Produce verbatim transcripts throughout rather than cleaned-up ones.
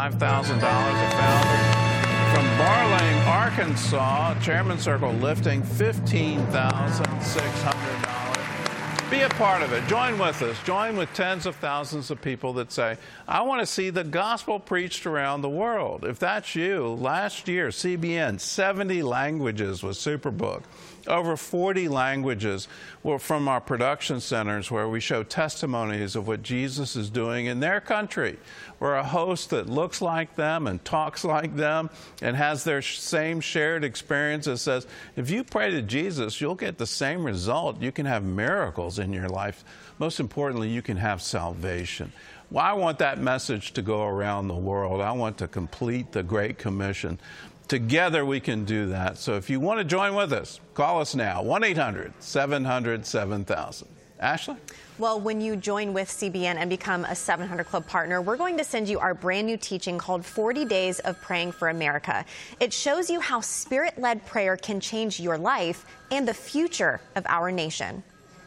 five thousand dollars a founder. From Barling, Arkansas, Chairman Circle lifting fifteen thousand six hundred dollars. Be a part of it. Join with us. Join with tens of thousands of people that say, I want to see the gospel preached around the world. If that's you, last year, C B N, seventy languages with Superbook. Over forty languages were from our production centers where we show testimonies of what Jesus is doing in their country. We're a host that looks like them and talks like them and has their same shared experience that says, if you pray to Jesus, you'll get the same result. You can have miracles in your life. Most importantly, you can have salvation. Well, I want that message to go around the world. I want to complete the Great Commission. Together we can do that. So if you want to join with us, call us now, one eight hundred seven hundred seven thousand. Ashley? Well, when you join with C B N and become a seven hundred Club partner, we're going to send you our brand new teaching called forty days of Praying for America. It shows you how Spirit-led prayer can change your life and the future of our nation.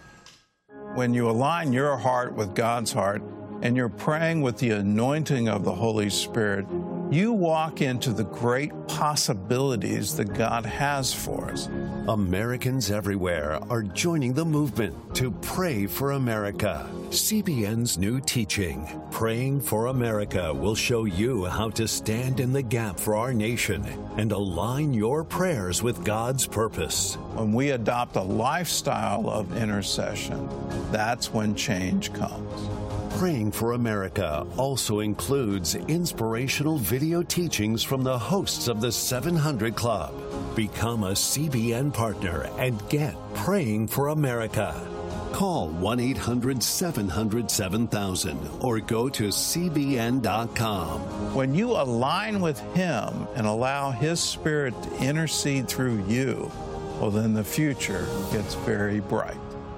When you align your heart with God's heart and you're praying with the anointing of the Holy Spirit, you walk into the great possibilities that God has for us. Americans everywhere are joining the movement to pray for America. C B N's new teaching, Praying for America, will show you how to stand in the gap for our nation and align your prayers with God's purpose. When we adopt a lifestyle of intercession, that's when change comes. Praying for America also includes inspirational video teachings from the hosts of the seven hundred Club. Become a C B N partner and get Praying for America. Call one eight hundred seven hundred seven thousand or go to C B N dot com. When you align with Him and allow His Spirit to intercede through you, well, then the future gets very bright.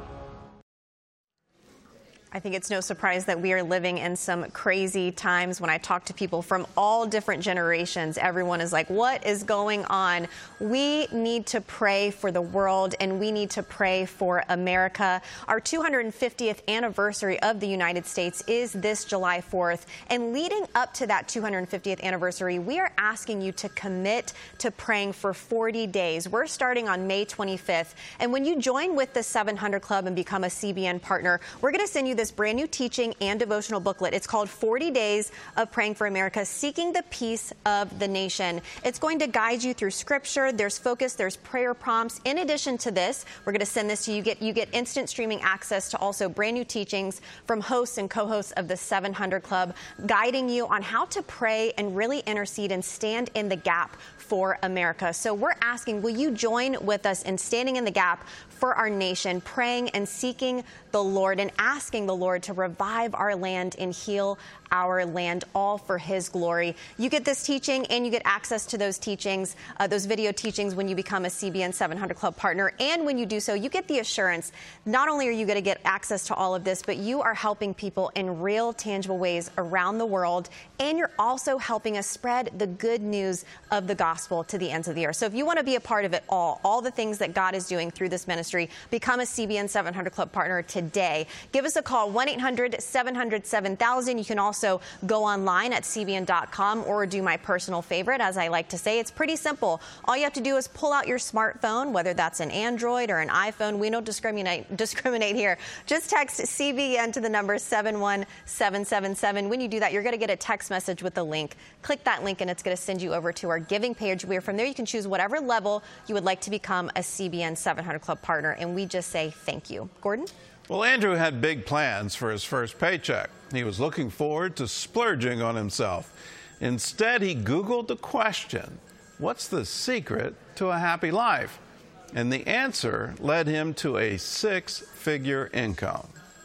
I think it's no surprise that we are living in some crazy times. When I talk to people from all different generations, everyone is like, what is going on? We need to pray for the world, and we need to pray for America. Our two hundred fiftieth anniversary of the United States is this July fourth. And leading up to that two hundred fiftieth anniversary, we are asking you to commit to praying for forty days. We're starting on May twenty-fifth. And when you join with the seven hundred Club and become a C B N partner, we're going to send you this brand new teaching and devotional booklet. It's called forty days of Praying for America, Seeking the Peace of the Nation. It's going to guide you through Scripture. There's focus. There's prayer prompts. In addition to this, we're going to send this to you. You get, you get instant streaming access to also brand new teachings from hosts and co-hosts of the seven hundred Club, guiding you on how to pray and really intercede and stand in the gap for America. So we're asking, will you join with us in standing in the gap for our nation, praying and seeking the Lord and asking the Lord to revive our land and heal our land, all for His glory. You get this teaching and you get access to those teachings, uh, those video teachings when you become a C B N seven hundred Club partner. And when you do so, you get the assurance, not only are you going to get access to all of this, but you are helping people in real, tangible ways around the world. And you're also helping us spread the good news of the gospel to the ends of the earth. So if you want to be a part of it all, all the things that God is doing through this ministry, become a C B N seven hundred Club partner today. Give us a call, one eight hundred seven hundred seven thousand. You can also go online at C B N dot com or do my personal favorite, as I like to say. It's pretty simple. All you have to do is pull out your smartphone, whether that's an Android or an iPhone. We don't discriminate discriminate here. Just text C B N to the number seven one seven seven seven. When you do that, you're going to get a text message with a link. Click that link and it's going to send you over to our giving page, where from there you can choose whatever level you would like to become a C B N seven hundred Club partner. And we just say thank you. Gordon? Well, Andrew had big plans for his first paycheck. He was looking forward to splurging on himself. Instead, he Googled the question, what's the secret to a happy life? And the answer led him to a six-figure income.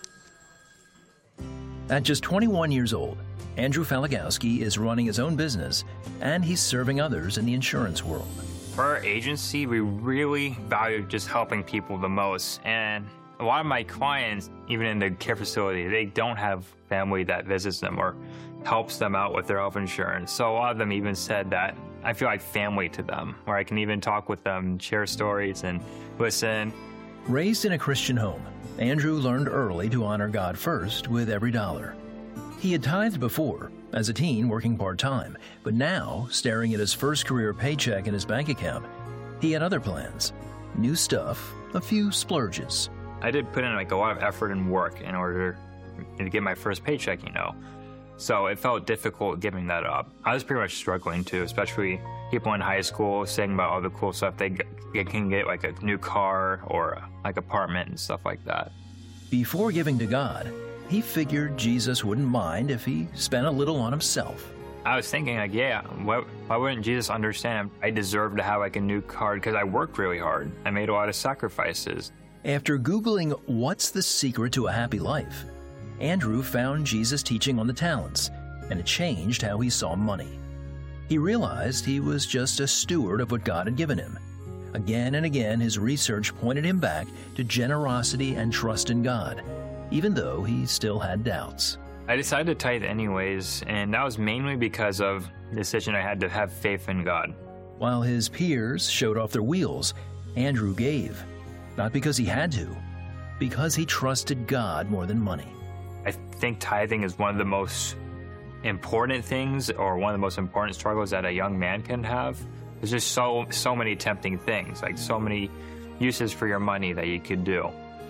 At just twenty-one years old, Andrew Falagowski is running his own business, and he's serving others in the insurance world. For our agency, we really value just helping people the most. And a lot of my clients, even in the care facility, they don't have family that visits them or helps them out with their health insurance. So a lot of them even said that I feel like family to them, where I can even talk with them, share stories, and listen. Raised in a Christian home, Andrew learned early to honor God first with every dollar. He had tithed before, as a teen working part-time, but now, staring at his first career paycheck in his bank account, he had other plans. New stuff, a few splurges. I did put in like a lot of effort and work in order to get my first paycheck, you know. So it felt difficult giving that up. I was pretty much struggling too, especially people in high school saying about all the cool stuff they, get, they can get, like a new car or like apartment and stuff like that. Before giving to God, he figured Jesus wouldn't mind if he spent a little on himself. I was thinking like, yeah, why, why wouldn't Jesus understand I deserve to have like a new car because I worked really hard. I made a lot of sacrifices. After Googling what's the secret to a happy life, Andrew found Jesus' teaching on the talents, and it changed how he saw money. He realized he was just a steward of what God had given him. Again and again, his research pointed him back to generosity and trust in God, even though he still had doubts. I decided to tithe anyways, and that was mainly because of the decision I had to have faith in God. While his peers showed off their wheels, Andrew gave. Not because he had to, because he trusted God more than money. I think tithing is one of the most important things, or one of the most important struggles that a young man can have. There's just so so many tempting things, like so many uses for your money that you could do.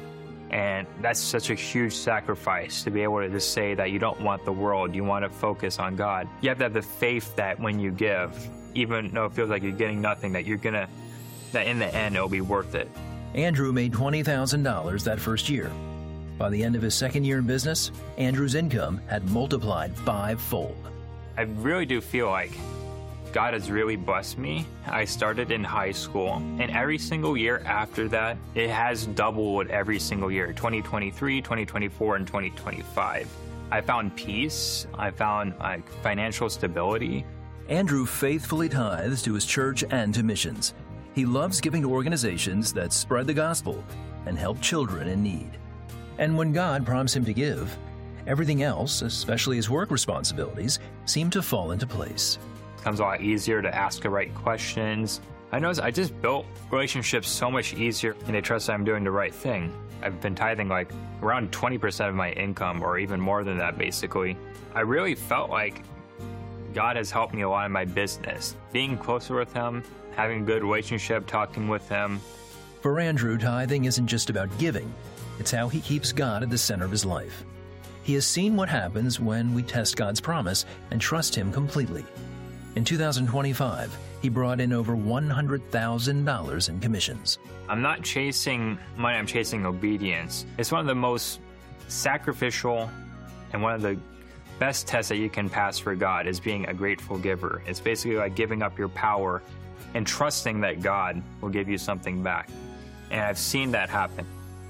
And that's such a huge sacrifice to be able to just say that you don't want the world, you want to focus on God. You have to have the faith that when you give, even though it feels like you're getting nothing, that you're gonna, that in the end it'll be worth it. Andrew made twenty thousand dollars that first year. By the end of his second year in business, Andrew's income had multiplied fivefold. I really do feel like God has really blessed me. I started in high school, and every single year after that, it has doubled every single year, twenty twenty-three, twenty twenty-four, and twenty twenty-five. I found peace. I found like financial stability. Andrew faithfully tithes to his church and to missions. He loves giving to organizations that spread the gospel and help children in need. And when God prompts him to give, everything else, especially his work responsibilities, seem to fall into place. It becomes a lot easier to ask the right questions. I noticed I just built relationships so much easier, and they trust that I'm doing the right thing. I've been tithing like around twenty percent of my income, or even more than that, basically. I really felt like God has helped me a lot in my business. Being closer with him, having a good relationship, talking with him. For Andrew, tithing isn't just about giving. It's how he keeps God at the center of his life. He has seen what happens when we test God's promise and trust him completely. In two thousand twenty-five, he brought in over one hundred thousand dollars in commissions. I'm not chasing money, I'm chasing obedience. It's one of the most sacrificial and one of the best tests that you can pass for God is being a grateful giver. It's basically like giving up your power and trusting that God will give you something back. And I've seen that happen.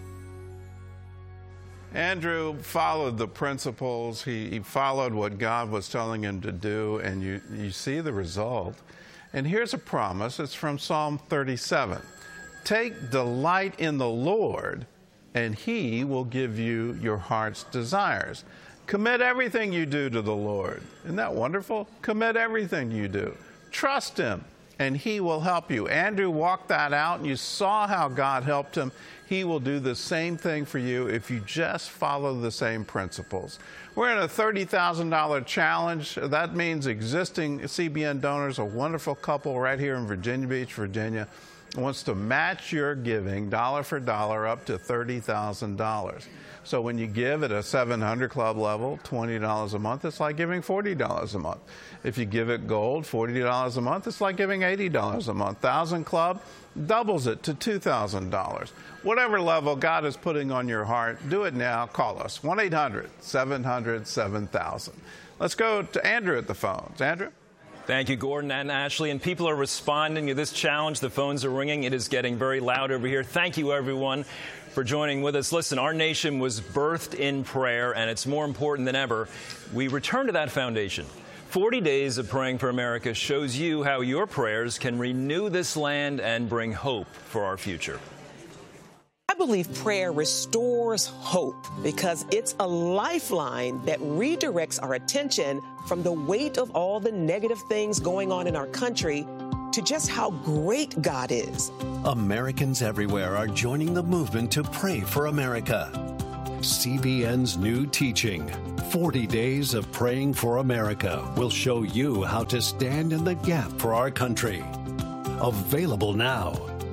Andrew followed the principles. He, he followed what God was telling him to do, and you, you see the result. And here's a promise. It's from Psalm thirty-seven. Take delight in the Lord, and he will give you your heart's desires. Commit everything you do to the Lord. Isn't that wonderful? Commit everything you do. Trust him, and he will help you. Andrew walked that out, and you saw how God helped him. He will do the same thing for you if you just follow the same principles. We're in a thirty thousand dollars challenge. That means existing C B N donors, a wonderful couple right here in Virginia Beach, Virginia, wants to match your giving dollar for dollar up to thirty thousand dollars. So when you give at a seven hundred club level, twenty dollars a month, it's like giving forty dollars a month. If you give it gold, forty dollars a month, it's like giving eighty dollars a month. one thousand club doubles it to two thousand dollars. Whatever level God is putting on your heart, do it now. Call us, one eight hundred, seven hundred, seven thousand. Let's go to Andrew at the phones. Andrew? Thank you, Gordon and Ashley. And people are responding to this challenge. The phones are ringing. It is getting very loud over here. Thank you, everyone, for joining with us. Listen, our nation was birthed in prayer, and it's more important than ever we return to that foundation. forty days of praying for America shows you how your prayers can renew this land and bring hope for our future. I believe prayer restores hope because it's a lifeline that redirects our attention from the weight of all the negative things going on in our country to just how great God is. Americans everywhere are joining the movement to pray for America. C B N's new teaching, forty days of Praying for America, will show you how to stand in the gap for our country. Available now.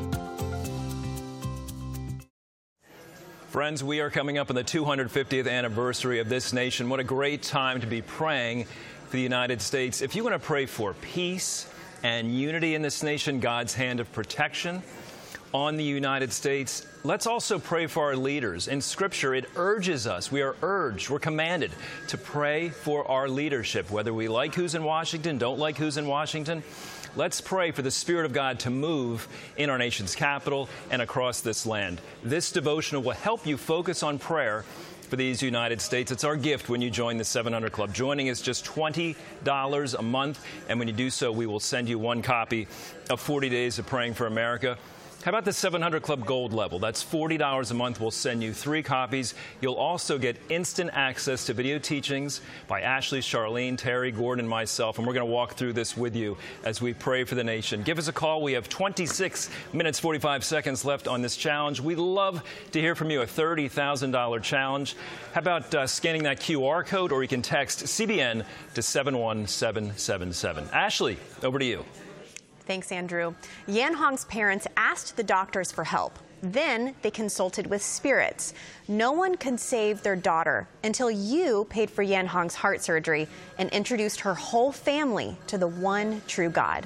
Friends, we are coming up on the two hundred fiftieth anniversary of this nation. What a great time to be praying for the United States. If you want to pray for peace and unity in this nation, God's hand of protection on the United States, let's also pray for our leaders. In Scripture, it urges us, we are urged, we're commanded to pray for our leadership, whether we like who's in Washington, don't like who's in Washington. Let's pray for the Spirit of God to move in our nation's capital and across this land. This devotional will help you focus on prayer for these United States. It's our gift when you join the seven hundred Club. Joining is just twenty dollars a month, and when you do so, we will send you one copy of forty days of Praying for America. How about the seven hundred Club Gold level? That's forty dollars a month. We'll send you three copies. You'll also get instant access to video teachings by Ashley, Charlene, Terry, Gordon, and myself, and we're going to walk through this with you as we pray for the nation. Give us a call. We have twenty-six minutes, forty-five seconds left on this challenge. We'd love to hear from you, a thirty thousand dollars challenge. How about uh, scanning that Q R code, or you can text C B N to seven one seven seven seven. Ashley, over to you. Thanks, Andrew. Yan Hong's parents asked the doctors for help. Then they consulted with spirits. No one could save their daughter until you paid for Yan Hong's heart surgery and introduced her whole family to the one true God.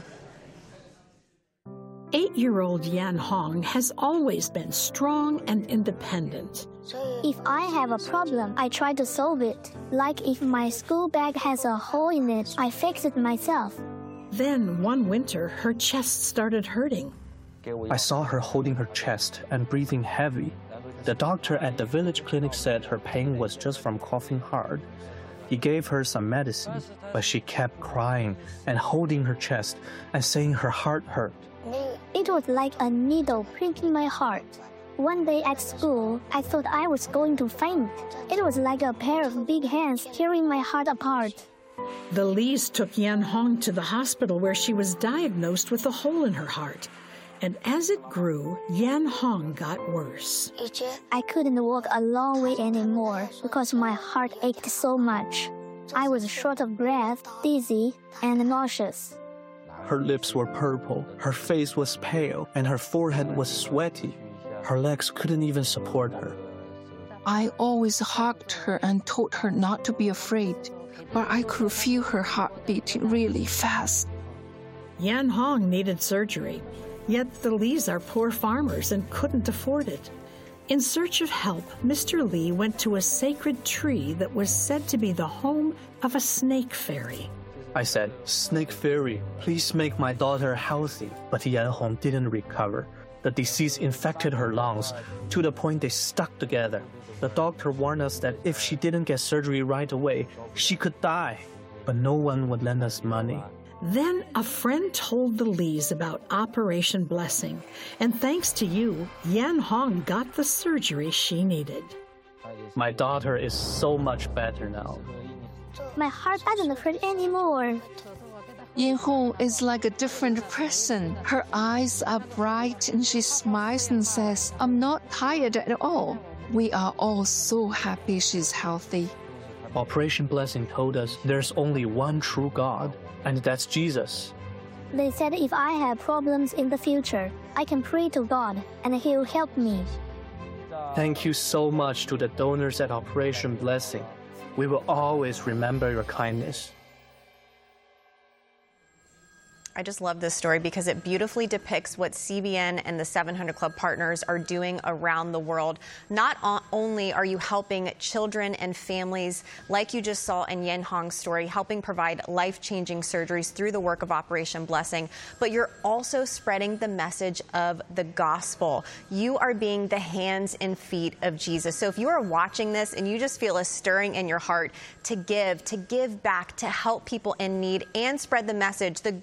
Eight-year-old Yan Hong has always been strong and independent. If I have a problem, I try to solve it. Like if my school bag has a hole in it, I fix it myself. Then, one winter, her chest started hurting. I saw her holding her chest and breathing heavy. The doctor at the village clinic said her pain was just from coughing hard. He gave her some medicine, but she kept crying and holding her chest and saying her heart hurt. It was like a needle pricking my heart. One day at school, I thought I was going to faint. It was like a pair of big hands tearing my heart apart. The Lees took Yan Hong to the hospital, where she was diagnosed with a hole in her heart. And as it grew, Yan Hong got worse. I couldn't walk a long way anymore because my heart ached so much. I was short of breath, dizzy, and nauseous. Her lips were purple, her face was pale, and her forehead was sweaty. Her legs couldn't even support her. I always hugged her and told her not to be afraid, but I could feel her heart beating really fast. Yan Hong needed surgery, yet the Lees are poor farmers and couldn't afford it. In search of help, Mister Lee went to a sacred tree that was said to be the home of a snake fairy. I said, "Snake fairy, please make my daughter healthy." But Yan Hong didn't recover. The disease infected her lungs to the point they stuck together. The doctor warned us that if she didn't get surgery right away, she could die. But no one would lend us money. Then a friend told the Lees about Operation Blessing, and thanks to you, Yan Hong got the surgery she needed. My daughter is so much better now. My heart doesn't hurt anymore. Yan Hong is like a different person. Her eyes are bright and she smiles and says, "I'm not tired at all." We are all so happy she's healthy. Operation Blessing told us there's only one true God, and that's Jesus. They said if I have problems in the future, I can pray to God and He'll help me. Thank you so much to the donors at Operation Blessing. We will always remember your kindness. I just love this story because it beautifully depicts what C B N and the seven hundred Club partners are doing around the world. Not only are you helping children and families, like you just saw in Yan Hong's story, helping provide life-changing surgeries through the work of Operation Blessing, but you're also spreading the message of the gospel. You are being the hands and feet of Jesus. So if you are watching this and you just feel a stirring in your heart to give, to give back, to help people in need and spread the message, the good news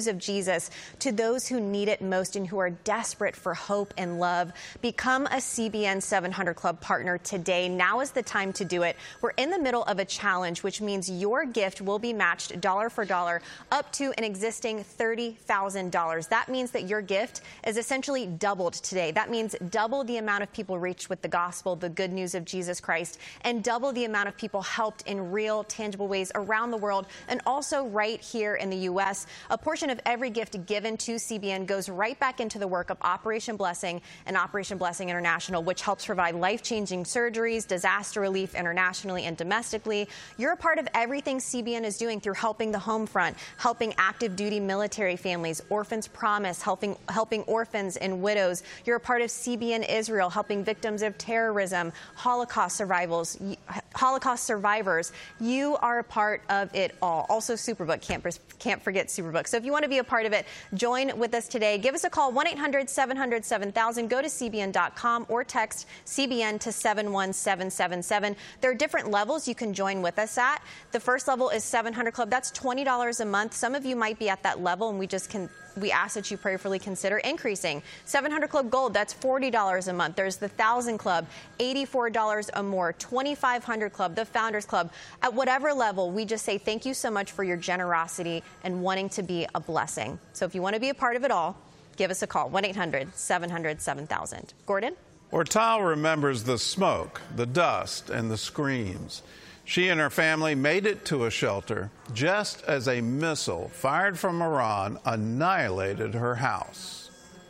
news of Jesus to those who need it most and who are desperate for hope and love. Become a C B N seven hundred Club partner today. Now is the time to do it. We're in the middle of a challenge, which means your gift will be matched dollar for dollar up to an existing thirty thousand dollars. That means that your gift is essentially doubled today. That means double the amount of people reached with the gospel, the good news of Jesus Christ, and double the amount of people helped in real, tangible ways around the world and also right here in the U S. A portion of every gift given to C B N goes right back into the work of Operation Blessing and Operation Blessing International, which helps provide life-changing surgeries, disaster relief internationally and domestically. You're a part of everything C B N is doing through helping the home front, helping active duty military families, Orphans Promise, helping helping orphans and widows. You're a part of C B N Israel, helping victims of terrorism, Holocaust survivors, Holocaust survivors. You are a part of it all. Also, Superbook, can't, can't forget Superbook. So if you want to be a part of it, join with us today. Give us a call, one eight hundred seven hundred seven thousand. Go to C B N dot com or text C B N to seven one seven seven seven. There are different levels you can join with us at. The first level is seven hundred Club. That's twenty dollars a month. Some of you might be at that level, and we just can we ask that you prayerfully consider increasing. seven hundred Club Gold, that's forty dollars a month. There's the one thousand Club, eighty-four dollars or more. twenty-five hundred Club, the Founders Club. At whatever level, we just say thank you so much for your generosity and wanting to be a blessing. So if you want to be a part of it all, give us a call, one eight hundred seven hundred seven thousand. Gordon? Ortal remembers the smoke, the dust, and the screams. She and her family made it to a shelter just as a missile fired from Iran annihilated her house.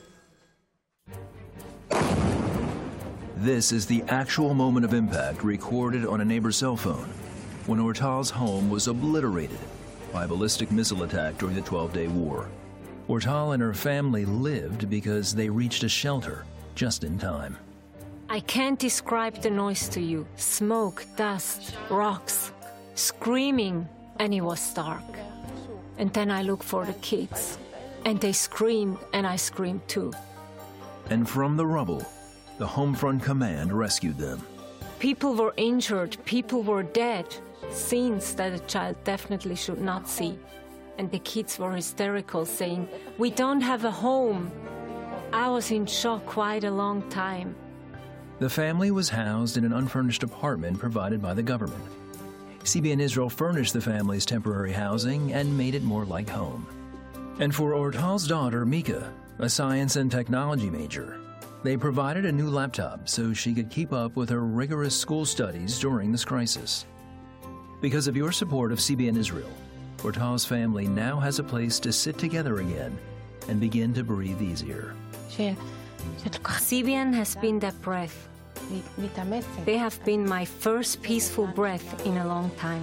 This is the actual moment of impact recorded on a neighbor's cell phone when Ortal's home was obliterated by a ballistic missile attack during the twelve-day war. Ortal and her family lived because they reached a shelter just in time. I can't describe the noise to you. Smoke, dust, rocks, screaming, and it was dark. And then I looked for the kids, and they screamed, and I screamed too. And from the rubble, the Homefront Command rescued them. People were injured, people were dead, scenes that a child definitely should not see. And the kids were hysterical, saying, "We don't have a home." I was in shock quite a long time. The family was housed in an unfurnished apartment provided by the government. C B N Israel furnished the family's temporary housing and made it more like home. And for Ortal's daughter, Mika, a science and technology major, they provided a new laptop so she could keep up with her rigorous school studies during this crisis. Because of your support of C B N Israel, Ortal's family now has a place to sit together again and begin to breathe easier. C B N has been that breath. They have been my first peaceful breath in a long time.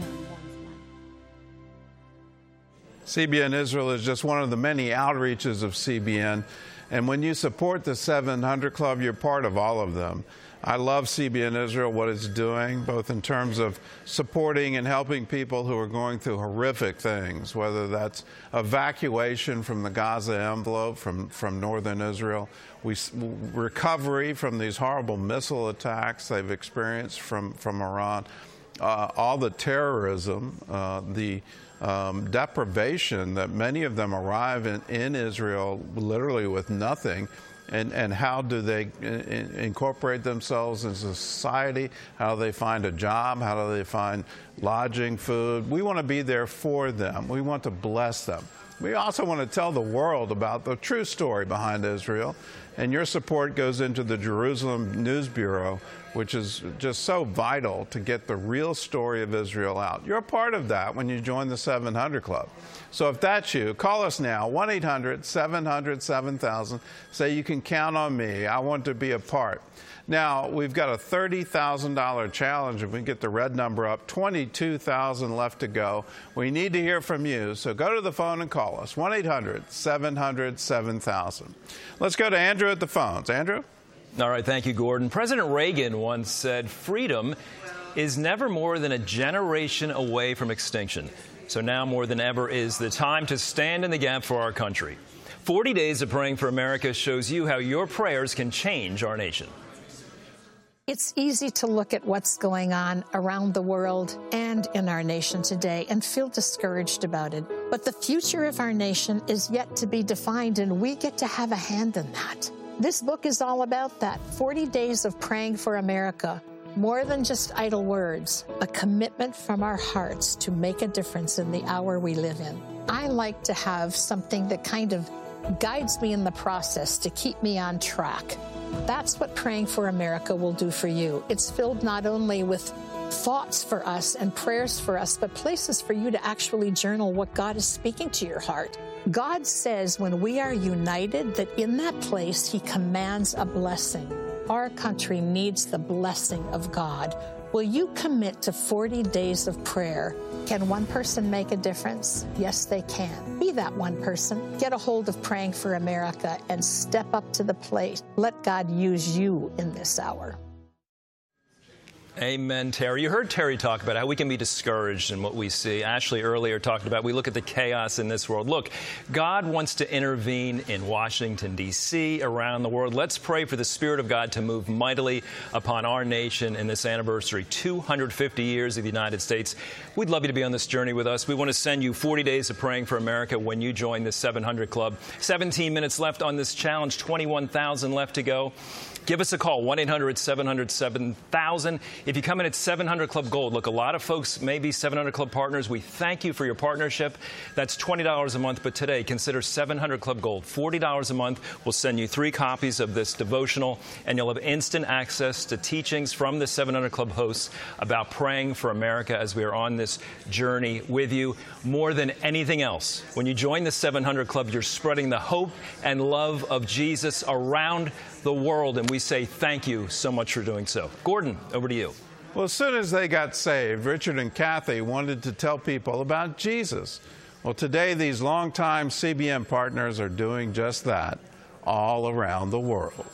C B N Israel is just one of the many outreaches of C B N. And when you support the seven hundred Club, you're part of all of them. I love C B N Israel, what it's doing, both in terms of supporting and helping people who are going through horrific things, whether that's evacuation from the Gaza envelope, from, from northern Israel, we, recovery from these horrible missile attacks they've experienced from, from Iran, uh, all the terrorism, uh, the um, deprivation that many of them arrive in, in Israel literally with nothing. And, and how do they in, incorporate themselves in society? How do they find a job? How do they find lodging, food? We want to be there for them. We want to bless them. We also want to tell the world about the true story behind Israel. And your support goes into the Jerusalem News Bureau, which is just so vital to get the real story of Israel out. You're a part of that when you join the seven hundred Club. So if that's you, call us now, one eight hundred seven hundred seven thousand. Say you can count on me. I want to be a part. Now, we've got a thirty thousand dollar challenge. If we get the red number up, twenty-two thousand left to go. We need to hear from you, so go to the phone and call us, one eight hundred seven hundred seven thousand. Let's go to Andrew at the phones. Andrew? All right, thank you, Gordon. President Reagan once said, "Freedom is never more than a generation away from extinction." So now more than ever is the time to stand in the gap for our country. forty days of praying for America shows you how your prayers can change our nation. It's easy to look at what's going on around the world and in our nation today and feel discouraged about it. But the future of our nation is yet to be defined, and we get to have a hand in that. This book is all about that. forty days of praying for America. More than just idle words, a commitment from our hearts to make a difference in the hour we live in. I like to have something that kind of guides me in the process to keep me on track. That's what Praying for America will do for you. It's filled not only with thoughts for us and prayers for us, but places for you to actually journal what God is speaking to your heart. God says when we are united, that in that place, he commands a blessing. Our country needs the blessing of God. Will you commit to forty days of prayer? Can one person make a difference? Yes, they can. Be that one person. Get a hold of Praying for America and step up to the plate. Let God use you in this hour. Amen, Terry. You heard Terry talk about how we can be discouraged in what we see. Ashley earlier talked about we look at the chaos in this world. Look, God wants to intervene in Washington, D C, around the world. Let's pray for the Spirit of God to move mightily upon our nation in this anniversary, two hundred fifty years of the United States. We'd love you to be on this journey with us. We want to send you forty days of Praying for America when you join the seven hundred Club. seventeen minutes left on this challenge, twenty-one thousand left to go. Give us a call, one eight hundred seven hundred seven thousand. If you come in at seven hundred Club Gold, look, a lot of folks may be seven hundred Club partners. We thank you for your partnership. That's twenty dollars a month, but today, consider seven hundred Club Gold. forty dollars a month. We'll send you three copies of this devotional, and you'll have instant access to teachings from the seven hundred Club hosts about praying for America as we are on this journey with you. More than anything else, when you join the seven hundred Club, you're spreading the hope and love of Jesus around the world, and we say thank you so much for doing so. Gordon, over to you. Well, as soon as they got saved, Richard and Kathy wanted to tell people about Jesus. Well, today these longtime C B N partners are doing just that all around the world.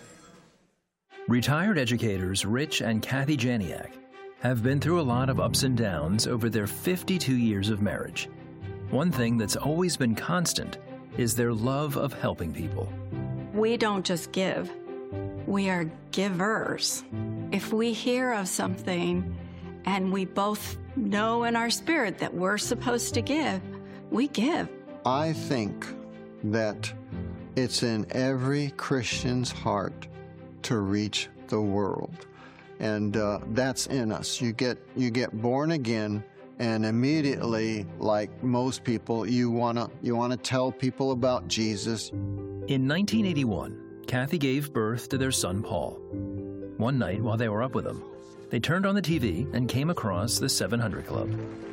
Retired educators Rich and Kathy Janiak have been through a lot of ups and downs over their fifty-two years of marriage. One thing that's always been constant is their love of helping people. We don't just give, we are givers. If we hear of something and we both know in our spirit that we're supposed to give, we give. I think that it's in every Christian's heart to reach the world. And uh, that's in us. You get, you get born again, and immediately, like most people, you wanna, you wanna tell people about Jesus. In nineteen eighty-one, Kathy gave birth to their son, Paul. One night while they were up with him, they turned on the T V and came across the seven hundred Club.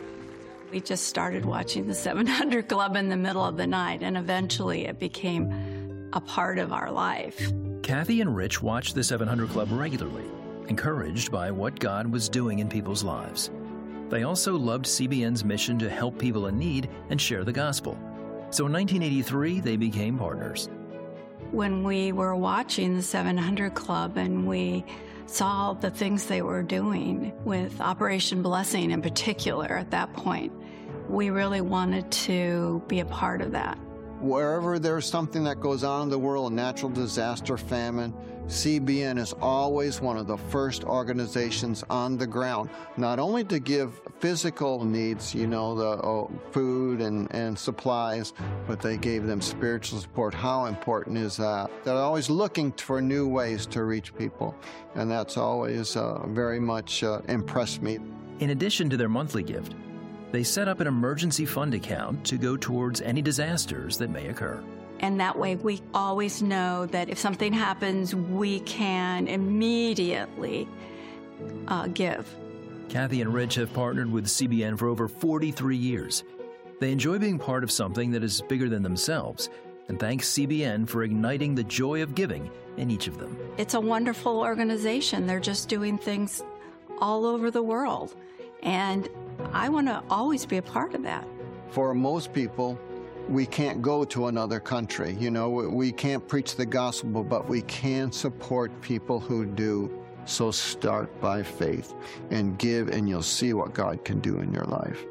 We just started watching the seven hundred Club in the middle of the night, and eventually it became a part of our life. Kathy and Rich watched the seven hundred Club regularly, encouraged by what God was doing in people's lives. They also loved C B N's mission to help people in need and share the gospel. So in nineteen eighty-three, they became partners. When we were watching the seven hundred Club and we saw the things they were doing with Operation Blessing in particular at that point, we really wanted to be a part of that. Wherever there's something that goes on in the world, a natural disaster, famine, C B N is always one of the first organizations on the ground, not only to give physical needs, you know, the oh, food and, and supplies, but they gave them spiritual support. How important is that? They're always looking for new ways to reach people, and that's always uh, very much uh, impressed me. In addition to their monthly gift, they set up an emergency fund account to go towards any disasters that may occur. And that way we always know that if something happens, we can immediately uh, give. Kathy and Rich have partnered with C B N for over forty-three years. They enjoy being part of something that is bigger than themselves, and thank C B N for igniting the joy of giving in each of them. It's a wonderful organization. They're just doing things all over the world. And I want to always be a part of that. For most people, we can't go to another country. You know, we can't preach the gospel, but we can support people who do. So start by faith and give, and you'll see what God can do in your life.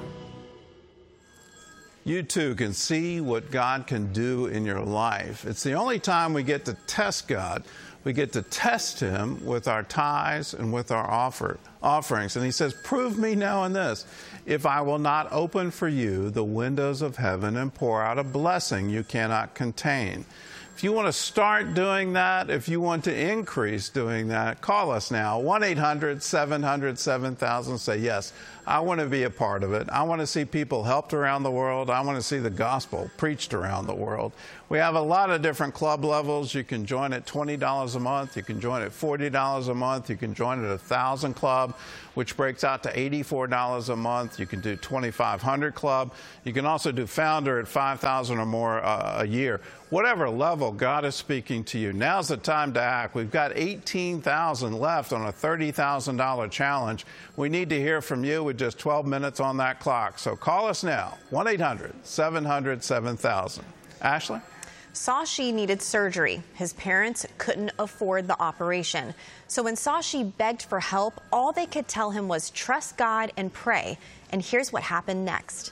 You too can see what God can do in your life. It's the only time we get to test God we get to test him with our tithes and with our offer, offerings. And he says, prove me now in this, if I will not open for you the windows of heaven and pour out a blessing you cannot contain. If you want to start doing that, if you want to increase doing that, call us now, one eight hundred seven hundred seven thousand. Say, yes, I want to be a part of it. I want to see people helped around the world. I want to see the gospel preached around the world. We have a lot of different club levels. You can join at twenty dollars a month. You can join at forty dollars a month. You can join at a one thousand Club, which breaks out to eighty-four dollars a month. You can do twenty-five hundred Club. You can also do Founder at five thousand or more uh, a year. Whatever level God is speaking to you, now's the time to act. We've got eighteen thousand left on a thirty thousand dollar challenge. We need to hear from you with just twelve minutes on that clock. So call us now, one eight hundred seven hundred seven thousand. Ashley? Sashi needed surgery. His parents couldn't afford the operation. So when Sashi begged for help, all they could tell him was trust God and pray. And here's what happened next.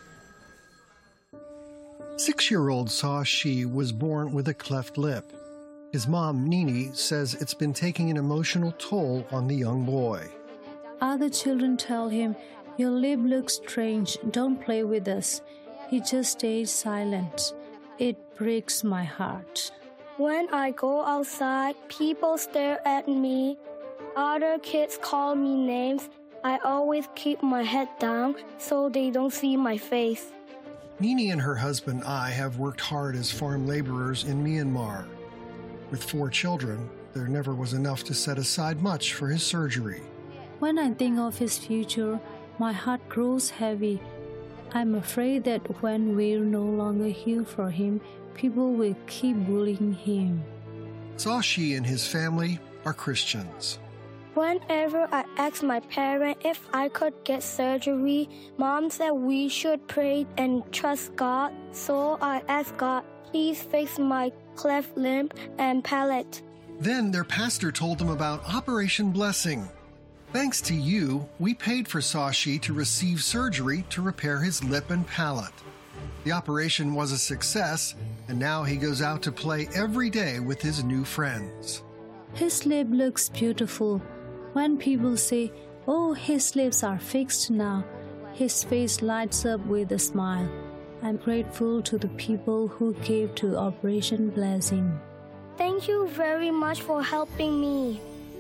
Six-year-old Sashi was born with a cleft lip. His mom, Nini, says it's been taking an emotional toll on the young boy. Other children tell him, your lip looks strange, don't play with us. He just stays silent. It breaks my heart. When I go outside, people stare at me. Other kids call me names. I always keep my head down so they don't see my face. Nini and her husband, Ai, have worked hard as farm laborers in Myanmar. With four children, there never was enough to set aside much for his surgery. When I think of his future, my heart grows heavy. I'm afraid that when we're no longer here for him, people will keep bullying him. Sashi and his family are Christians. Whenever I ask my parents if I could get surgery, Mom said we should pray and trust God. So I asked God, please fix my cleft lip and palate. Then their pastor told them about Operation Blessing. Thanks to you, we paid for Sashi to receive surgery to repair his lip and palate. The operation was a success, and now he goes out to play every day with his new friends. His lip looks beautiful. When people say, oh, his lips are fixed now, his face lights up with a smile. I'm grateful to the people who gave to Operation Blessing. Thank you very much for helping me.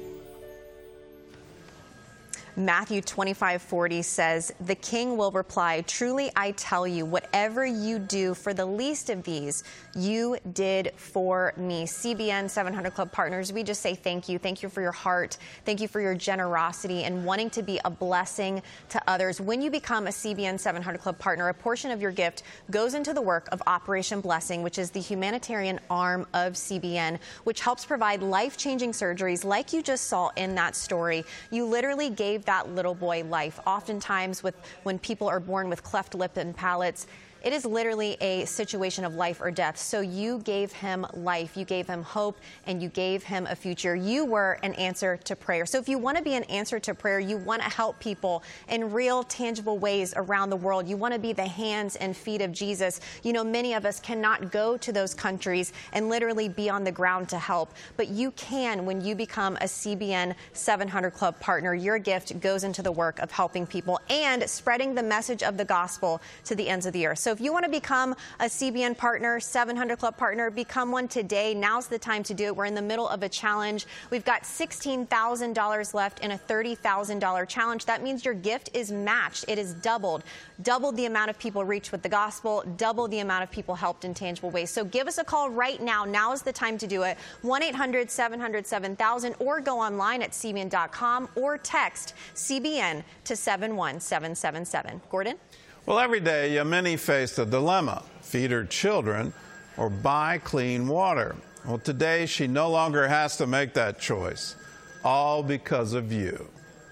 Matthew twenty-five forty says, the king will reply, truly I tell you, whatever you do for the least of these, you did for me. C B N seven hundred Club partners, we just say thank you. Thank you for your heart. Thank you for your generosity and wanting to be a blessing to others. When you become a C B N seven hundred Club partner, a portion of your gift goes into the work of Operation Blessing, which is the humanitarian arm of C B N, which helps provide life-changing surgeries like you just saw in that story. You literally gave that little boy life. Oftentimes with when people are born with cleft lip and palates, it is literally a situation of life or death. So you gave him life, you gave him hope, and you gave him a future. You were an answer to prayer. So if you want to be an answer to prayer, you want to help people in real, tangible ways around the world. You want to be the hands and feet of Jesus. You know, many of us cannot go to those countries and literally be on the ground to help, but you can when you become a C B N seven hundred Club partner. Your gift goes into the work of helping people and spreading the message of the gospel to the ends of the earth. So if you want to become a C B N partner, seven hundred Club partner, become one today. Now's the time to do it. We're in the middle of a challenge. We've got sixteen thousand dollars left in a thirty thousand dollar challenge. That means your gift is matched. It is doubled. Doubled the amount of people reached with the gospel, double the amount of people helped in tangible ways. So give us a call right now. Now is the time to do it. one eight hundred seven hundred seven thousand or go online at C B N dot com or text C B N to seven one seven seven seven. Gordon? Well, every day, Yamini faced a dilemma: feed her children or buy clean water. Well, today, she no longer has to make that choice, all because of you.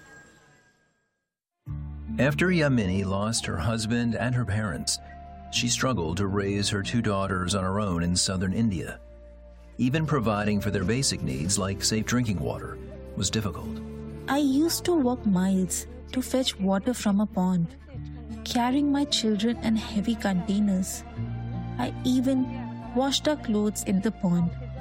After Yamini lost her husband and her parents, she struggled to raise her two daughters on her own in southern India. Even providing for their basic needs, like safe drinking water, was difficult. I used to walk miles to fetch water from a pond, carrying my children in heavy containers. I even washed our clothes in the pond.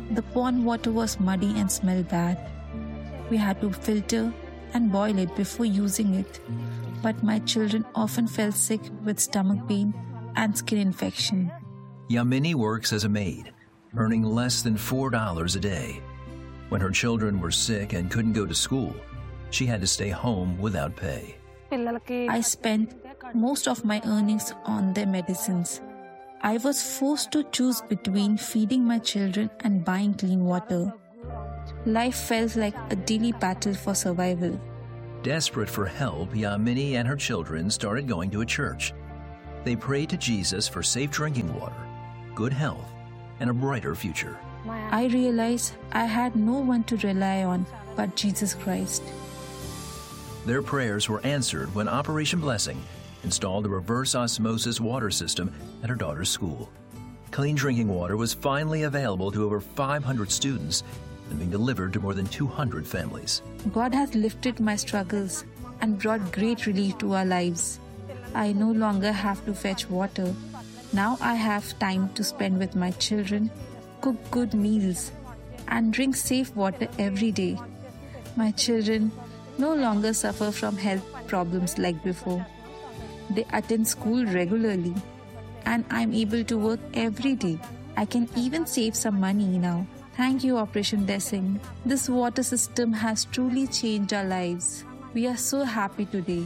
The pond water was muddy and smelled bad. We had to filter and boil it before using it. But my children often fell sick with stomach pain and skin infection. Yamini works as a maid, earning less than four dollars a day. When her children were sick and couldn't go to school, she had to stay home without pay. I spent most of my earnings on their medicines. I was forced to choose between feeding my children and buying clean water. Life felt like a daily battle for survival. Desperate for help, Yamini and her children started going to a church. They prayed to Jesus for safe drinking water, good health, and a brighter future. I realized I had no one to rely on but Jesus Christ. Their prayers were answered when Operation Blessing installed a reverse osmosis water system at her daughter's school. Clean drinking water was finally available to over five hundred students and being delivered to more than two hundred families. God has lifted my struggles and brought great relief to our lives. I no longer have to fetch water. Now I have time to spend with my children, cook good meals, and drink safe water every day. My children no longer suffer from health problems like before. They attend school regularly, and I'm able to work every day. I can even save some money now. Thank you, Operation Blessing. This water system has truly changed our lives. We are so happy today.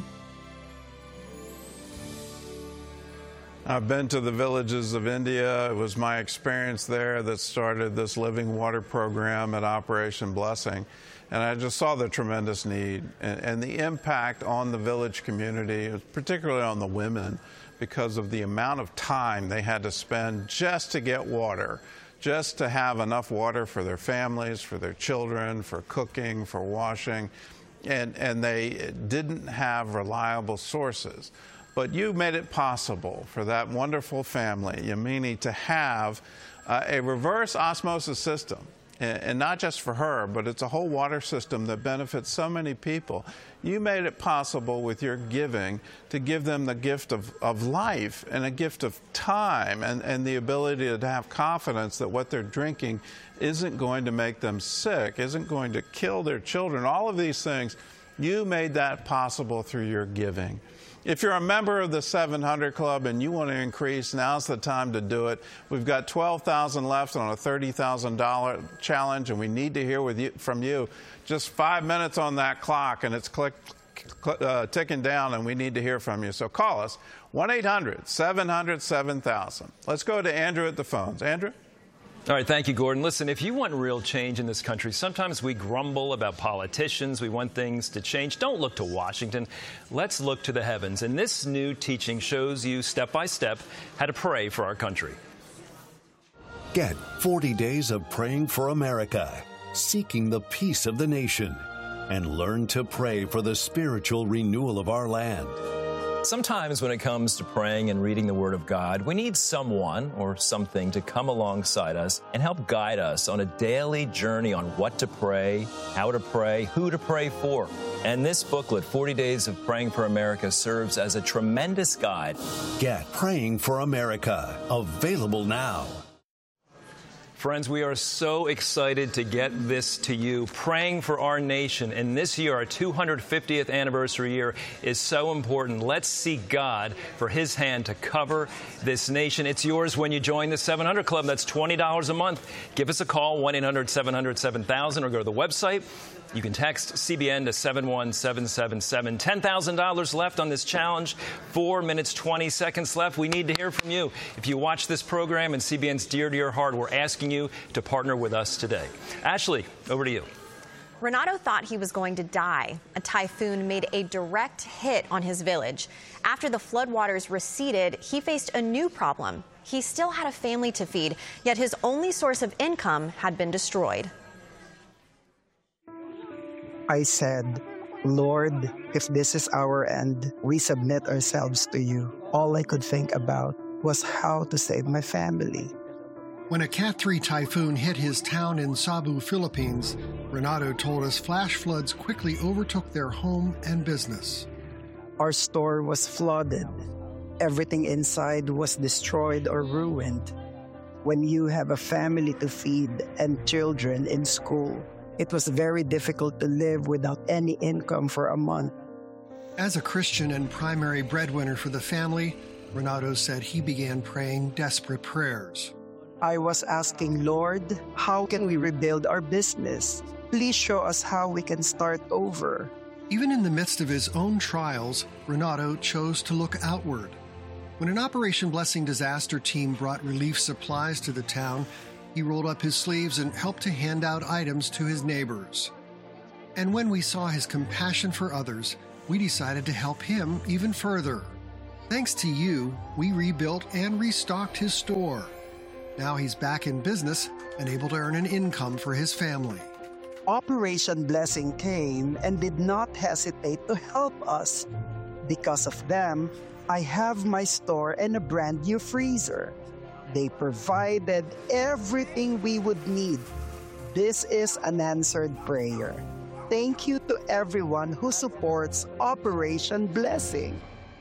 I've been to the villages of India. It was my experience there that started this living water program at Operation Blessing. And I just saw the tremendous need and, and the impact on the village community, particularly on the women, because of the amount of time they had to spend just to get water, just to have enough water for their families, for their children, for cooking, for washing. And, and they didn't have reliable sources. But you made it possible for that wonderful family, Yamini, to have uh, a reverse osmosis system. And, and not just for her, but it's a whole water system that benefits so many people. You made it possible with your giving to give them the gift of, of life and a gift of time and, and the ability to have confidence that what they're drinking isn't going to make them sick, isn't going to kill their children. All of these things, you made that possible through your giving. If you're a member of the seven hundred Club and you want to increase, now's the time to do it. We've got twelve thousand dollars left on a thirty thousand dollars challenge, and we need to hear with you, from you. Just five minutes on that clock, and it's click, click, uh, ticking down, and we need to hear from you. So call us, one eight hundred seven hundred seven thousand. Let's go to Andrew at the phones. Andrew? All right, thank you, Gordon. Listen, if you want real change in this country, sometimes we grumble about politicians. We want things to change. Don't look to Washington. Let's look to the heavens. And this new teaching shows you step by step how to pray for our country. Get forty days of praying for America, seeking the peace of the nation, and learn to pray for the spiritual renewal of our land. Sometimes when it comes to praying and reading the Word of God, we need someone or something to come alongside us and help guide us on a daily journey on what to pray, how to pray, who to pray for. And this booklet, forty days of Praying for America, serves as a tremendous guide. Get Praying for America, available now. Friends, we are so excited to get this to you. Praying for our nation. And this year, our two hundred fiftieth anniversary year, is so important. Let's seek God for His hand to cover this nation. It's yours when you join the seven hundred Club. That's twenty dollars a month. Give us a call, one eight hundred seven hundred seven thousand, or go to the website. You can text C B N to seven one seven seven seven. ten thousand dollars left on this challenge. Four minutes, twenty seconds left. We need to hear from you. If you watch this program and C B N's dear to your heart, we're asking you to partner with us today. Ashley, over to you. Renato thought he was going to die. A typhoon made a direct hit on his village. After the floodwaters receded, he faced a new problem. He still had a family to feed, yet his only source of income had been destroyed. I said, Lord, if this is our end, we submit ourselves to you. All I could think about was how to save my family. When a Cat three typhoon hit his town in Cebu, Philippines, Renato told us flash floods quickly overtook their home and business. Our store was flooded. Everything inside was destroyed or ruined. when you have a family to feed and children in school. It was very difficult to live without any income for a month. As a Christian and primary breadwinner for the family, Renato said he began praying desperate prayers. I was asking, Lord, how can we rebuild our business? Please show us how we can start over. Even in the midst of his own trials, Renato chose to look outward. When an Operation Blessing disaster team brought relief supplies to the town, he rolled up his sleeves and helped to hand out items to his neighbors. And when we saw his compassion for others, we decided to help him even further. Thanks to you, we rebuilt and restocked his store. Now he's back in business and able to earn an income for his family. Operation Blessing came and did not hesitate to help us. Because of them, I have my store and a brand new freezer. They provided everything we would need. This is an answered prayer. Thank you to everyone who supports Operation Blessing.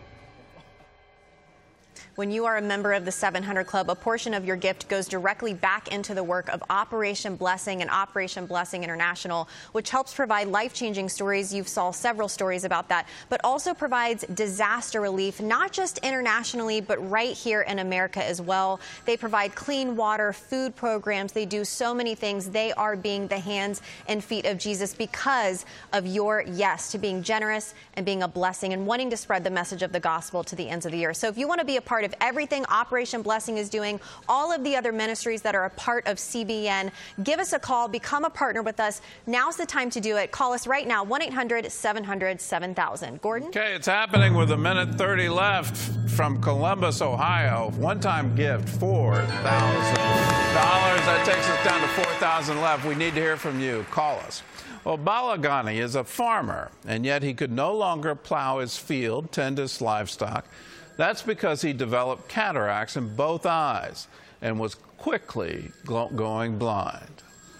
When you are a member of the seven hundred Club, a portion of your gift goes directly back into the work of Operation Blessing and Operation Blessing International, which helps provide life-changing stories. You saw several stories about that, but also provides disaster relief, not just internationally, but right here in America as well. They provide clean water, food programs. They do so many things. They are being the hands and feet of Jesus because of your yes to being generous and being a blessing and wanting to spread the message of the gospel to the ends of the earth. So if you want to be a part of everything Operation Blessing is doing, all of the other ministries that are a part of C B N, give us a call, become a partner with us. Now's the time to do it. Call us right now, one eight hundred seven hundred seven thousand. Gordon? Okay, it's happening with a minute thirty left from Columbus, Ohio. One-time gift, four thousand dollars. That takes us down to four thousand dollars left. We need to hear from you. Call us. Well, Balagani is a farmer, and yet he could no longer plow his field, tend his livestock. That's because he developed cataracts in both eyes and was quickly going blind.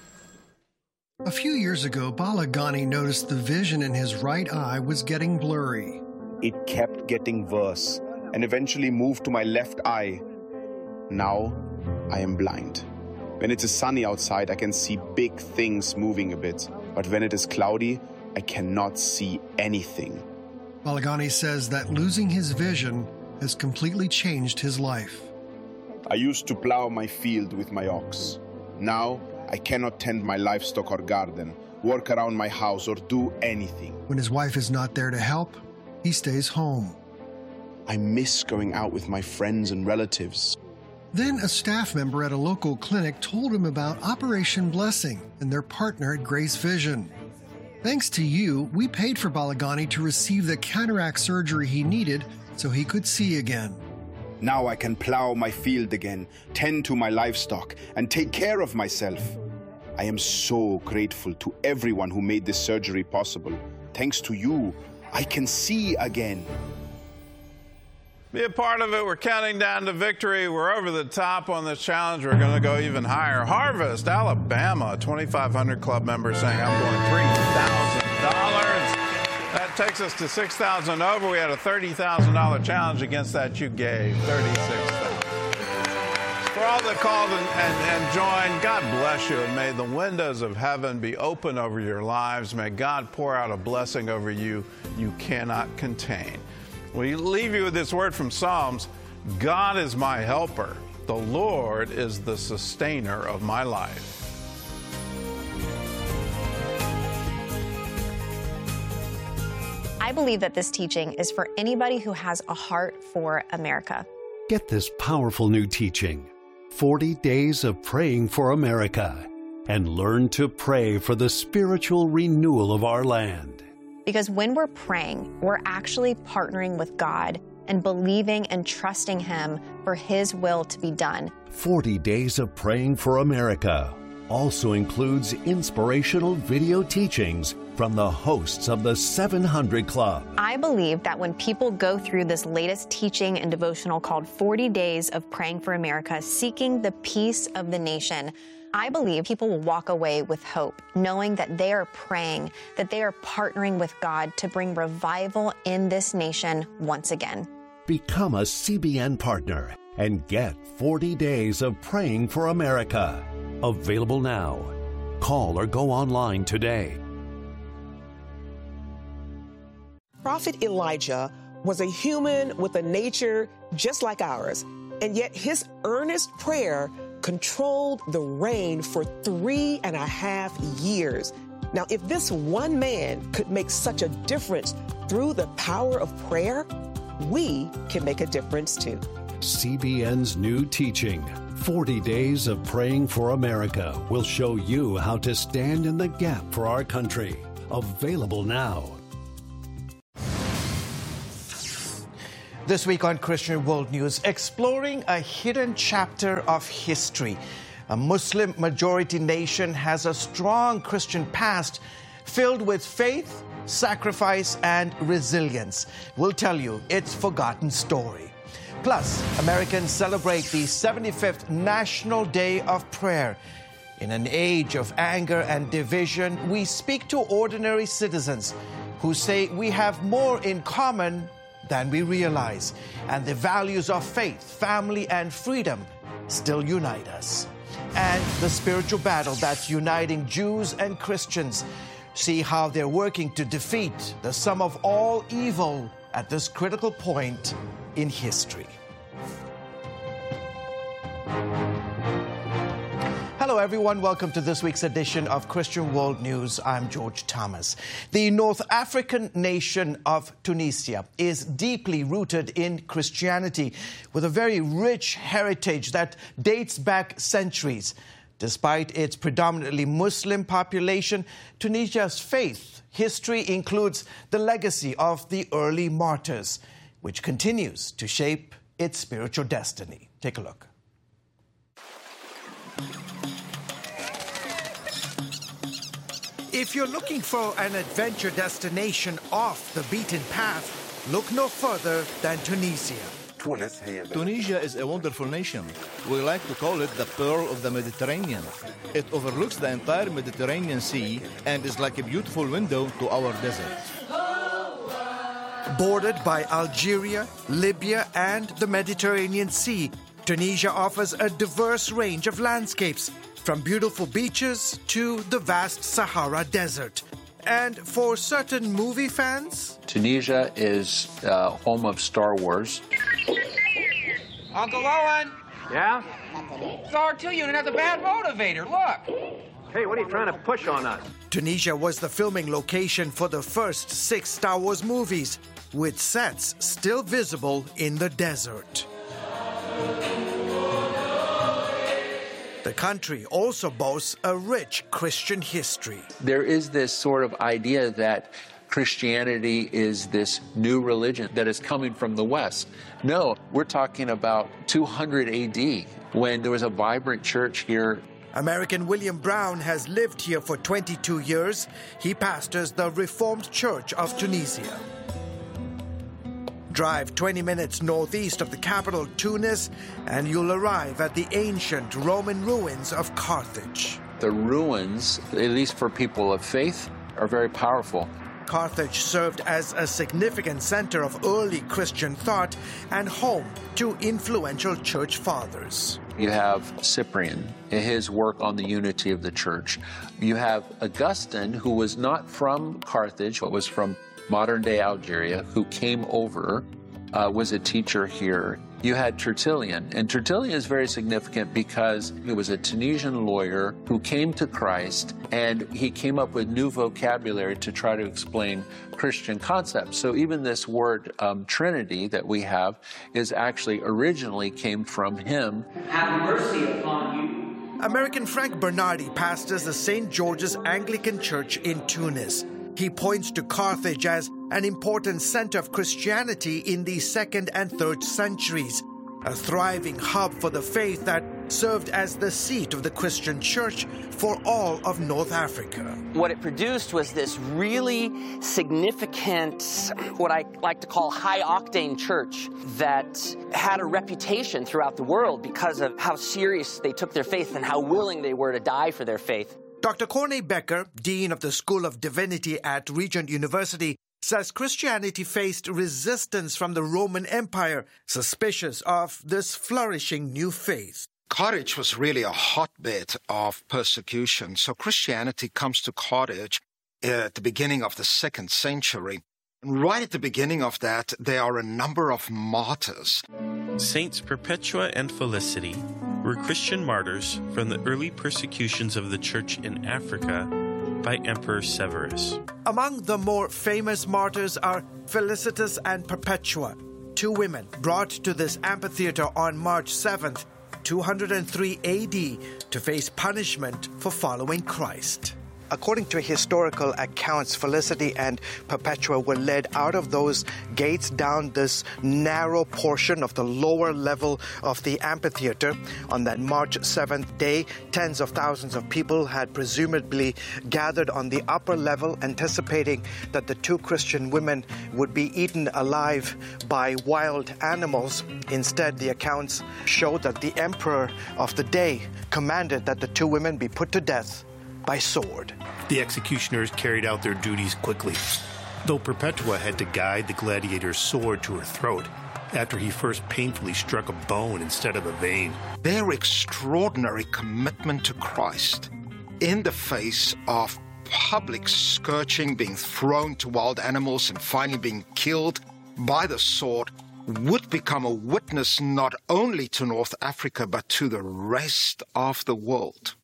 A few years ago, Balagani noticed the vision in his right eye was getting blurry. It kept getting worse and eventually moved to my left eye. Now I am blind. When it is sunny outside, I can see big things moving a bit. But when it is cloudy, I cannot see anything. Balagani says that losing his vision has completely changed his life. I used to plow my field with my ox. Now I cannot tend my livestock or garden, work around my house, or do anything. When his wife is not there to help, he stays home. I miss going out with my friends and relatives. Then a staff member at a local clinic told him about Operation Blessing and their partner at Grace Vision. Thanks to you, we paid for Balagani to receive the cataract surgery he needed so he could see again. Now I can plow my field again, tend to my livestock, and take care of myself. I am so grateful to everyone who made this surgery possible. Thanks to you, I can see again. Be a part of it. We're counting down to victory. We're over the top on this challenge. We're going to go even higher. Harvest, Alabama, a twenty-five hundred Club member saying, I'm going three thousand dollars. That takes us to six thousand dollars over. We had a thirty thousand dollars challenge against that. You gave thirty-six thousand dollars. For all that called and, and, and joined, God bless you, and may the windows of heaven be open over your lives. May God pour out a blessing over you you cannot contain. We leave you with this word from Psalms. God is my helper. The Lord is the sustainer of my life. I believe that this teaching is for anybody who has a heart for America. Get this powerful new teaching, forty days of Praying for America, and learn to pray for the spiritual renewal of our land. Because when we're praying, we're actually partnering with God and believing and trusting Him for His will to be done. forty days of Praying for America also includes inspirational video teachings from the hosts of the seven hundred Club. I believe that when people go through this latest teaching and devotional called forty days of Praying for America, seeking the peace of the nation, I believe people will walk away with hope, knowing that they are praying, that they are partnering with God to bring revival in this nation once again. Become a C B N partner and get forty days of Praying for America. Available now. Call or go online today. Prophet Elijah was a human with a nature just like ours, and yet his earnest prayer controlled the rain for three and a half years. Now, if this one man could make such a difference through the power of prayer, we can make a difference too. C B N's new teaching, forty days of Praying for America, will show you how to stand in the gap for our country. Available now. This week on Christian World News, exploring a hidden chapter of history. A Muslim-majority nation has a strong Christian past filled with faith, sacrifice, and resilience. We'll tell you its forgotten story. Plus, Americans celebrate the seventy-fifth National Day of Prayer. In an age of anger and division, we speak to ordinary citizens who say we have more in common than we realize, and the values of faith, family, and freedom still unite us. And the spiritual battle that's uniting Jews and Christians. See how they're working to defeat the sum of all evil at this critical point in history. Hello, everyone. Welcome to this week's edition of Christian World News. I'm George Thomas. The North African nation of Tunisia is deeply rooted in Christianity, with a very rich heritage that dates back centuries. Despite its predominantly Muslim population, Tunisia's faith history includes the legacy of the early martyrs, which continues to shape its spiritual destiny. Take a look. If you're looking for an adventure destination off the beaten path, look no further than Tunisia. Tunisia is a wonderful nation. We like to call it the Pearl of the Mediterranean. It overlooks the entire Mediterranean Sea and is like a beautiful window to our desert. Bordered by Algeria, Libya, and the Mediterranean Sea, Tunisia offers a diverse range of landscapes, from beautiful beaches to the vast Sahara Desert. And for certain movie fans, Tunisia is uh, home of Star Wars. Uncle Owen! Yeah? It's R two unit has a bad motivator, look! Hey, what are you trying to push on us? Tunisia was the filming location for the first six Star Wars movies, with sets still visible in the desert. The country also boasts a rich Christian history. There is this sort of idea that Christianity is this new religion that is coming from the West. No, we're talking about two hundred A D, when there was a vibrant church here. American William Brown has lived here for twenty-two years. He pastors the Reformed Church of Tunisia. Drive twenty minutes northeast of the capital, Tunis, and you'll arrive at the ancient Roman ruins of Carthage. The ruins, at least for people of faith, are very powerful. Carthage served as a significant center of early Christian thought and home to influential church fathers. You have Cyprian, his work on the unity of the church. You have Augustine, who was not from Carthage, but was from modern-day Algeria, who came over, uh, was a teacher here. You had Tertullian, and Tertullian is very significant because he was a Tunisian lawyer who came to Christ, and he came up with new vocabulary to try to explain Christian concepts. So even this word um, Trinity that we have is actually originally came from him. Have mercy upon you. American Frank Bernardi pastors the Saint George's Anglican Church in Tunis. He points to Carthage as an important center of Christianity in the second and third centuries, a thriving hub for the faith that served as the seat of the Christian church for all of North Africa. What it produced was this really significant, what I like to call high-octane church that had a reputation throughout the world because of how serious they took their faith and how willing they were to die for their faith. Doctor Corney Becker, Dean of the School of Divinity at Regent University, says Christianity faced resistance from the Roman Empire, suspicious of this flourishing new faith. Carthage was really a hotbed of persecution, so Christianity comes to Carthage at the beginning of the second century. And right at the beginning of that, there are a number of martyrs. Saints Perpetua and Felicity were Christian martyrs from the early persecutions of the church in Africa by Emperor Severus. Among the more famous martyrs are Felicitas and Perpetua, two women brought to this amphitheater on March seventh, two hundred three A D, to face punishment for following Christ. According to historical accounts, Felicity and Perpetua were led out of those gates down this narrow portion of the lower level of the amphitheater. On that March seventh day, tens of thousands of people had presumably gathered on the upper level, anticipating that the two Christian women would be eaten alive by wild animals. Instead, the accounts show that the emperor of the day commanded that the two women be put to death by sword. The executioners carried out their duties quickly, though Perpetua had to guide the gladiator's sword to her throat after he first painfully struck a bone instead of a vein. Their extraordinary commitment to Christ in the face of public scourging, being thrown to wild animals and finally being killed by the sword, would become a witness not only to North Africa but to the rest of the world.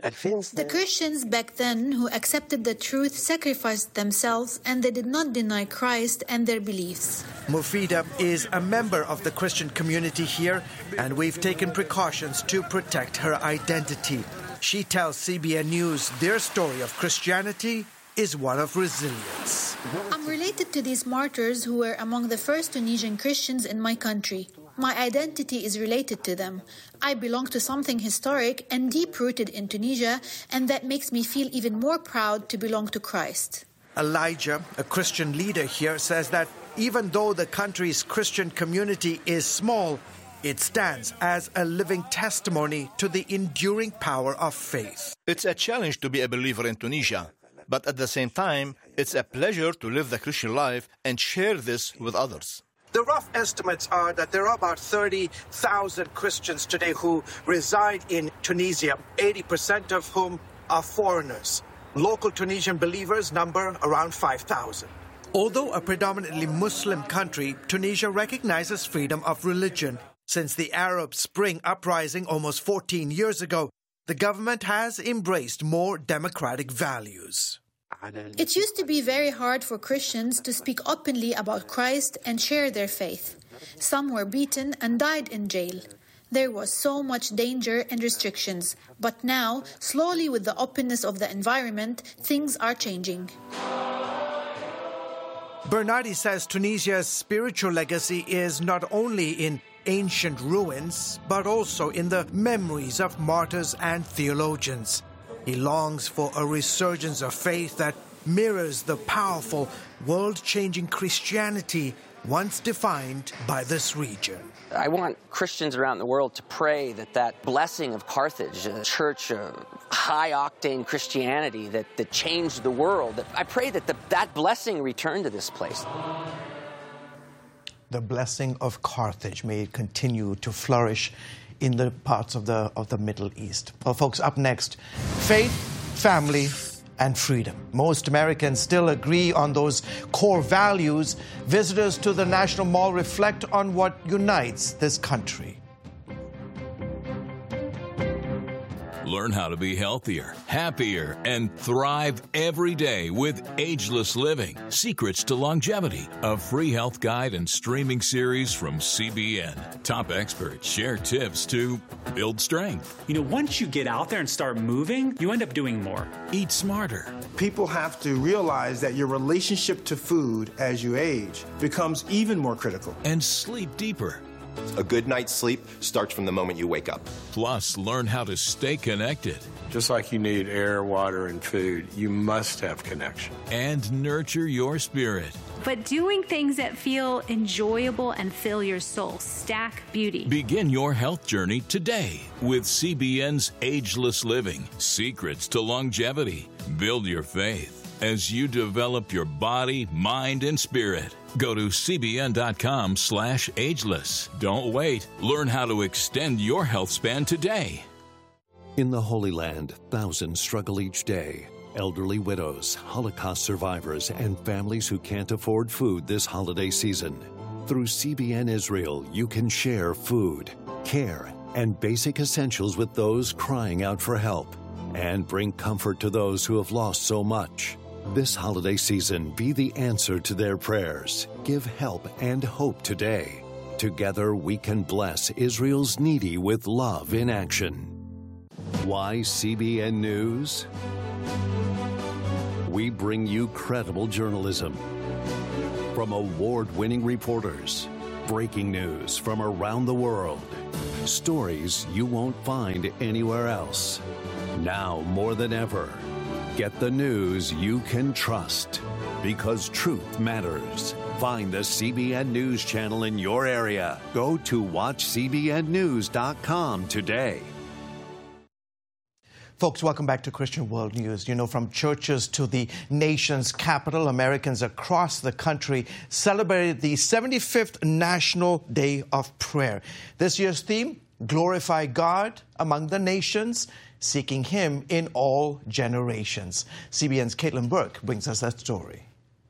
The Christians back then who accepted the truth sacrificed themselves, and they did not deny Christ and their beliefs. Mufida is a member of the Christian community here, and we've taken precautions to protect her identity. She tells C B N News their story of Christianity is one of resilience. I'm related to these martyrs who were among the first Tunisian Christians in my country. My identity is related to them. I belong to something historic and deep-rooted in Tunisia, and that makes me feel even more proud to belong to Christ. Elijah, a Christian leader here, says that even though the country's Christian community is small, it stands as a living testimony to the enduring power of faith. It's a challenge to be a believer in Tunisia. But at the same time, it's a pleasure to live the Christian life and share this with others. The rough estimates are that there are about thirty thousand Christians today who reside in Tunisia, eighty percent of whom are foreigners. Local Tunisian believers number around five thousand. Although a predominantly Muslim country, Tunisia recognizes freedom of religion. Since the Arab Spring uprising almost fourteen years ago, the government has embraced more democratic values. It used to be very hard for Christians to speak openly about Christ and share their faith. Some were beaten and died in jail. There was so much danger and restrictions. But now, slowly with the openness of the environment, things are changing. Bernardi says Tunisia's spiritual legacy is not only in ancient ruins, but also in the memories of martyrs and theologians. He longs for a resurgence of faith that mirrors the powerful, world-changing Christianity once defined by this region. I want Christians around the world to pray that that blessing of Carthage, a church of high-octane Christianity that, that changed the world, that I pray that the, that blessing return to this place. The blessing of Carthage may continue to flourish in the parts of the of the Middle East. Well, folks, up next, faith, family, and freedom. Most Americans still agree on those core values. Visitors to the National Mall reflect on what unites this country. Learn how to be healthier, happier, and thrive every day with Ageless Living, Secrets to Longevity, a free health guide and streaming series from C B N. Top experts share tips to build strength. You know, once you get out there and start moving, you end up doing more. Eat smarter. People have to realize that your relationship to food as you age becomes even more critical. And sleep deeper. A good night's sleep starts from the moment you wake up. Plus, learn how to stay connected. Just like you need air, water, and food, you must have connection. And nurture your spirit. But doing things that feel enjoyable and fill your soul. Stack Beauty. Begin your health journey today with C B N's Ageless Living, Secrets to Longevity. Build your faith. as you develop your body, mind, and spirit. Go to cbn.com slash ageless. Don't wait. Learn how to extend your health span today. In the Holy Land, thousands struggle each day. Elderly widows, Holocaust survivors, and families who can't afford food this holiday season. Through C B N Israel, you can share food, care, and basic essentials with those crying out for help, and bring comfort to those who have lost so much. This holiday season, be the answer to their prayers. Give help and hope today. Together, we can bless Israel's needy with love in action. Why C B N News? We bring you credible journalism from award-winning reporters, breaking news from around the world, stories you won't find anywhere else. Now more than ever, get the news you can trust, because truth matters. Find the C B N News channel in your area. Go to watch c b n news dot com today. Folks, welcome back to Christian World News. You know, from churches to the nation's capital, Americans across the country celebrated the seventy-fifth National Day of Prayer. This year's theme, Glorify God Among the Nations, Seeking Him in All Generations. C B N's Caitlin Burke brings us that story.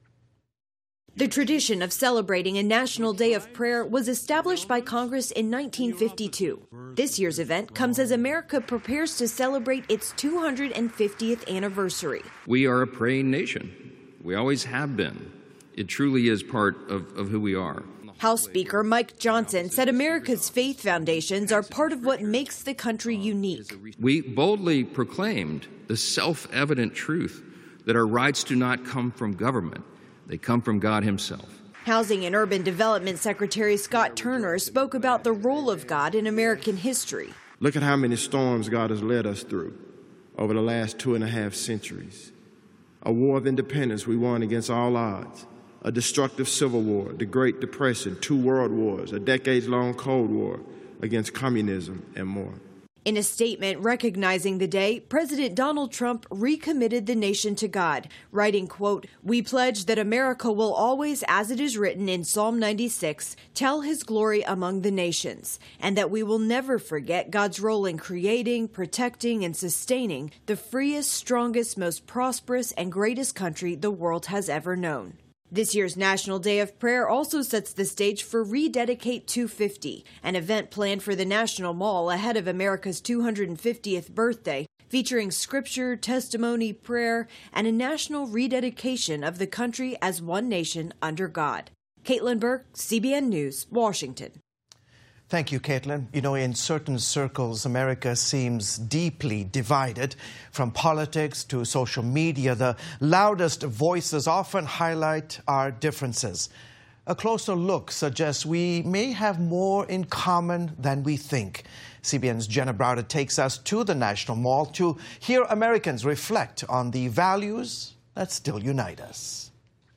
The tradition of celebrating a National Day of Prayer was established by Congress in nineteen fifty-two. This year's event comes as America prepares to celebrate its two hundred fiftieth anniversary. We are a praying nation. We always have been. It truly is part of, of who we are. House Speaker Mike Johnson said America's faith foundations are part of what makes the country unique. We boldly proclaimed the self-evident truth that our rights do not come from government. They come from God Himself. Housing and Urban Development Secretary Scott Turner spoke about the role of God in American history. Look at how many storms God has led us through over the last two and a half centuries. A war of independence we won against all odds. A destructive civil war, the Great Depression, two world wars, a decades-long Cold War against communism, and more. In a statement recognizing the day, President Donald Trump recommitted the nation to God, writing, quote, "We pledge that America will always, as it is written in Psalm ninety-six, tell His glory among the nations, and that we will never forget God's role in creating, protecting, and sustaining the freest, strongest, most prosperous, and greatest country the world has ever known." This year's National Day of Prayer also sets the stage for Rededicate two fifty, an event planned for the National Mall ahead of America's two hundred fiftieth birthday, featuring scripture, testimony, prayer, and a national rededication of the country as one nation under God. Caitlin Burke, C B N News, Washington. Thank you, Caitlin. You know, in certain circles, America seems deeply divided. From politics to social media, the loudest voices often highlight our differences. A closer look suggests we may have more in common than we think. C B N's Jenna Browder takes us to the National Mall to hear Americans reflect on the values that still unite us.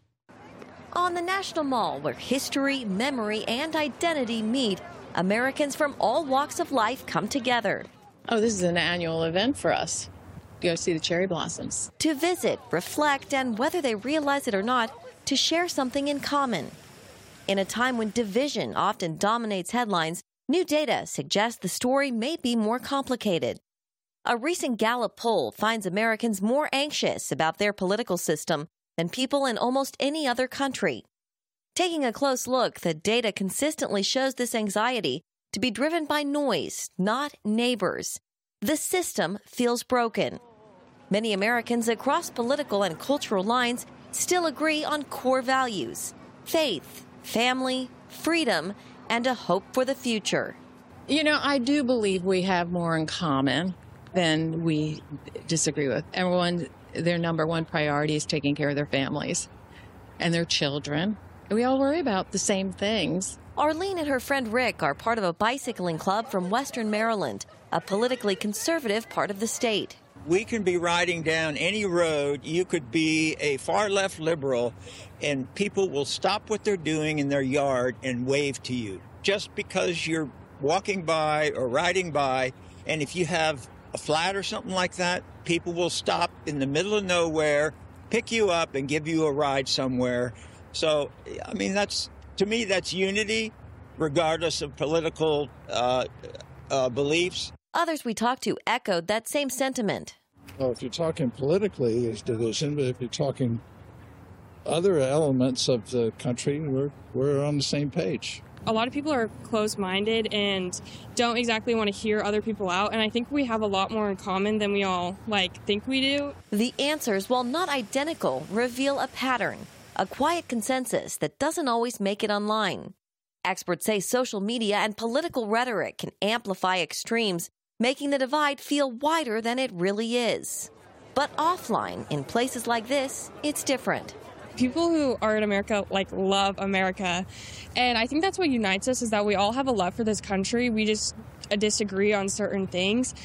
On the National Mall, where history, memory, and identity meet, Americans from all walks of life come together. Oh, this is an annual event for us. Go see the cherry blossoms. To visit, reflect, and whether they realize it or not, to share something in common. In a time when division often dominates headlines, new data suggests the story may be more complicated. A recent Gallup poll finds Americans more anxious about their political system than people in almost any other country. Taking a close look, the data consistently shows this anxiety to be driven by noise, not neighbors. The system feels broken. Many Americans across political and cultural lines still agree on core values: faith, family, freedom, and a hope for the future. You know, I do believe we have more in common than we disagree with. Everyone, their number one priority is taking care of their families and their children. We all worry about the same things. Arlene and her friend Rick are part of a bicycling club from Western Maryland, a politically conservative part of the state. We can be riding down any road. You could be a far-left liberal, and people will stop what they're doing in their yard and wave to you just because you're walking by or riding by. And if you have a flat or something like that, people will stop in the middle of nowhere pick you up and give you a ride somewhere. So, I mean, that's, to me, that's unity, regardless of political uh, uh, beliefs. Others we talked to echoed that same sentiment. Well, if you're talking politically, there's division, but if you're talking other elements of the country, we're, we're on the same page. A lot of people are closed-minded and don't exactly want to hear other people out, and I think we have a lot more in common than we all like think we do. The answers, while not identical, reveal a pattern, a quiet consensus that doesn't always make it online. Experts say social media and political rhetoric can amplify extremes, making the divide feel wider than it really is. But offline, in places like this, it's different. People who are in America, like, love America. And I think that's what unites us, is that we all have a love for this country. We just disagree on certain things.